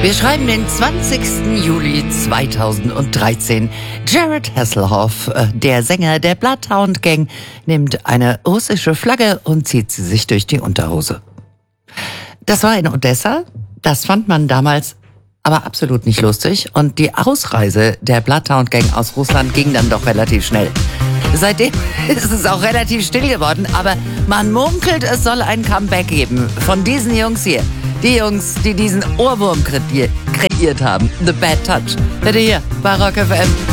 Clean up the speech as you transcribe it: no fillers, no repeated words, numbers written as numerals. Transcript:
Wir schreiben den 20. Juli 2013. Jared Hasselhoff, der Sänger der Bloodhound Gang, nimmt eine russische Flagge und zieht sie sich durch die Unterhose. Das war in Odessa. Das fand man damals aber absolut nicht lustig. Und die Ausreise der Bloodhound Gang aus Russland ging dann doch relativ schnell. Seitdem ist es auch relativ still geworden, aber man munkelt, es soll ein Comeback geben von diesen Jungs hier. Die Jungs, die diesen Ohrwurm kreiert haben. The Bad Touch. Bitte hier bei Rock FM.